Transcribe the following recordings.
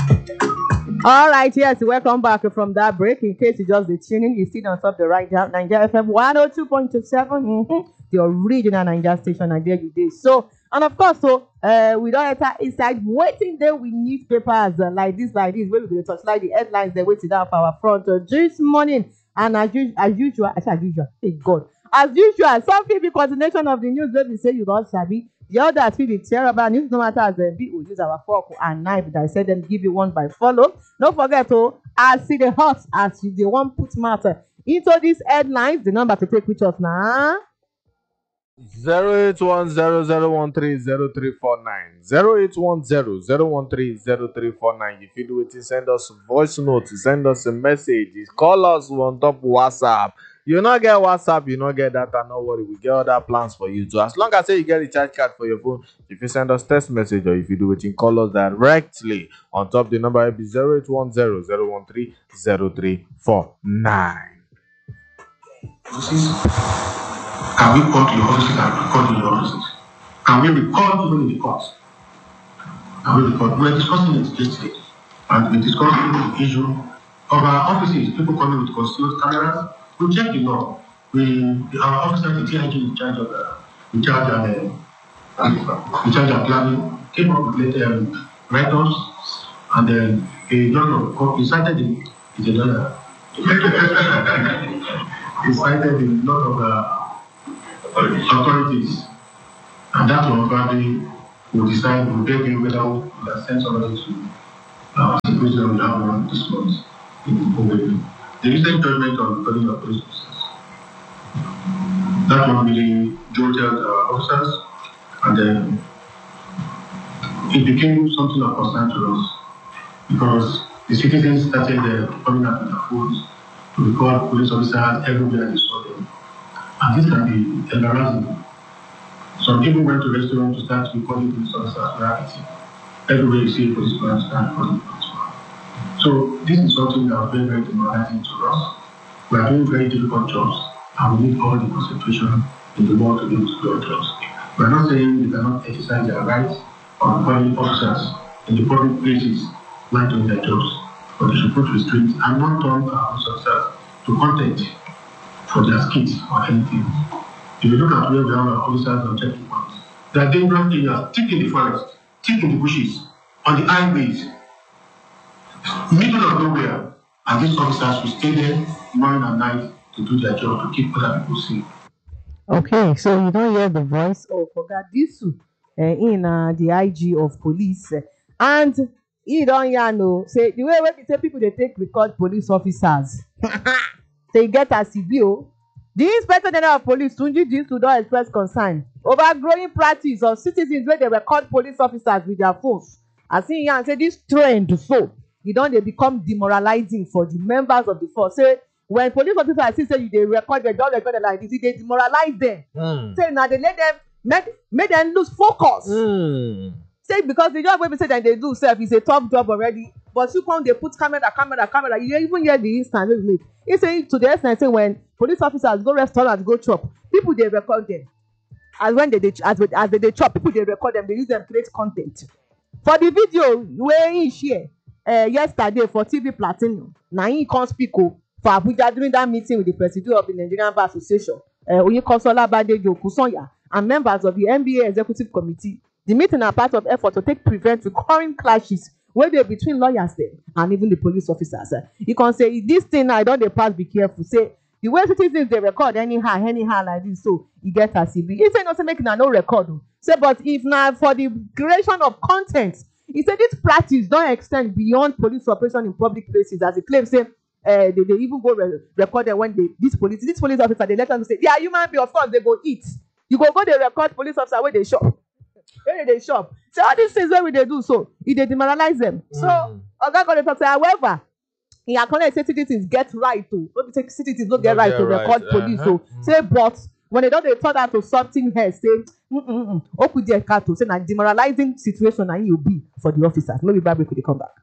All right, yes, welcome back from that break. In case you just be tuning, you see on top the right now, Nigeria FM 102.27, the original Nigeria station, and there you did. So, and of course, we don't enter inside waiting there with newspapers like this, where we will touch like the headlines they waited out for our front this morning. And as usual, thank God. As usual, some people continuation of the news, let me say you don't sabi. The others feel the terrible news, no matter as we use our fork and knife that I said them give you one by follow. Don't forget as see the hot as you the one put matter into these headlines, the number to take with us now. 08100130349 08100130349. If you do it, send us voice notes, send us a message, call us on top WhatsApp. You not get WhatsApp, you not get data, no worry, we get other plans for you too. As long as you get a recharge card for your phone, if you send us text message or if you do it, call us directly on top. The number will be 08100130349. Can we call to your offices and record in your offices? Can we record even in the courts? Can we record? We were discussing it yesterday, and we discussed the issue of our offices, people coming with concealed cameras. We check the law. Our officers, the TIG in charge of planning, came up with write-ups, and then a lot of he cited the lawyer. He cited a lot of authorities, and that one probably will decide, will beg him whether we will send somebody to security we have one this month in Owerri. The recent judgment on recording of police officers, that one really jolted our officers, and then it became something of concern to us because the citizens started coming out with their phones to record police officers everywhere they saw them. And this can be embarrassing. Some people went to restaurants to start recording police officers reality. Everywhere you see a policeman, start recording policeman. So this is something that is very, very demoralizing to us. We are doing very difficult jobs, and we need all the concentration in the world to be able to do our jobs. We are not saying they cannot exercise their rights or recording officers in the public places while doing their jobs, but they should put restraints and not turn our officers to content for their skits or anything. If you look at where we have our officers on checking points, there are dangerous areas, thick in the forest, thick in the bushes, on the highways, middle of nowhere, and these officers will stay there morning and night to do their job, to keep other people safe. Okay, so you don't hear the voice of Ogadisu in the IG of police, and he don't hear no say the way we say people they take record police officers. They get a CBO. The Inspector General of Police, Tunji Disu, don express concern over growing practice of citizens where they record police officers with their phones. As in here, say this trend so they become demoralizing for the members of the force. Say when police officers see say you they record them, don't record them like this, they demoralize them. Say now they let them make them lose focus. Say because the job wey be say that they do self is a tough job already, but you come they put camera, you even hear the instant wey we make. He say to the extent say when police officers go restaurant go chop, people they record them. As when they chop, people they record them, they use them create content. For the video where he share yesterday for TV Platinum, now he can't speak for Abuja during that meeting with the president of the Nigerian Bar Association, Oyinkansola Badejo Okusonya, and members of the NBA Executive Committee. The meeting are part of effort to prevent recurring clashes where they between lawyers there and even the police officers. You can say this thing I don't pass, be careful. Say the way citizens they record anyhow like this, so you get a CB. He said not making no record. Say but if not for the creation of content, he said this practice don't extend beyond police operation in public places, as he claims say they even go record them when this police officer they let them say they are human being, of course they go eat. You go they record police officer where they shop. Where they shop. So all these things where they do so, they demoralize them. So Oga God talk say, however, he acknowledge say citizens get right to. Don't say citizens don't get right to record police. So say but when they don't they turn out to something else, say Okudia Kato say na demoralizing situation and you be for the officers. Maybe Bible could come back.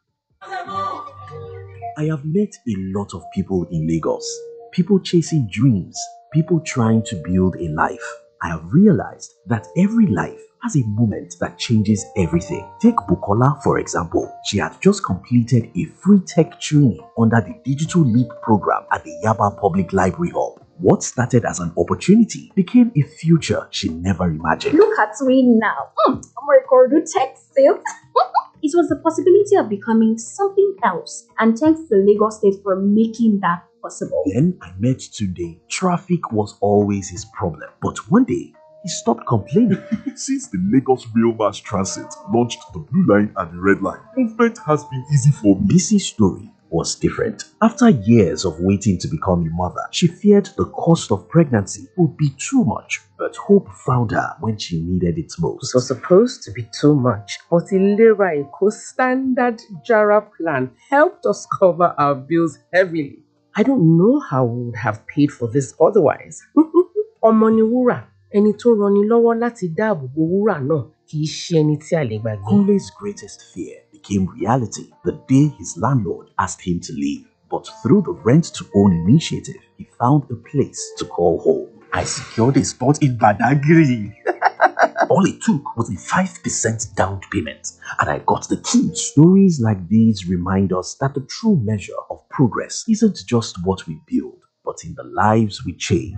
I have met a lot of people in Lagos. People chasing dreams, people trying to build a life. I have realized that every life has a moment that changes everything. Take Bukola, for example. She had just completed a free tech training under the Digital Leap program at the Yaba Public Library Hub. What started as an opportunity became a future she never imagined. Look at me now. I'm going to do tech sales. It was the possibility of becoming something else, and thanks to Lagos State for making that possible. Then I met Tunde. Traffic was always his problem, but one day he stopped complaining. Since the Lagos Rail Mass Transit launched the Blue Line and the Red Line, movement has been easy for me. Bisi's story was different. After years of waiting to become a mother, she feared the cost of pregnancy would be too much, but hope found her when she needed it most. It was supposed to be too much, but Ilera Eko Standard Jara plan helped us cover our bills heavily. I don't know how we would have paid for this otherwise. Ọmọ ni wúrà, ẹni tó rani lọ́wọ́ láti dáàbò bo wúrà náà kì í ṣe ẹni tí a lè gbàgbé. Kunle's greatest fear became reality the day his landlord asked him to leave. But through the rent-to-own initiative, he found a place to call home. I secured a spot in Badagry. All it took was a 5% down payment, and I got the key. Stories like these remind us that the true measure of progress isn't just what we build, but in the lives we change.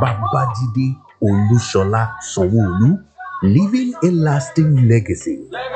Babajide Olushola Sanwo-Olu, leaving a lasting legacy.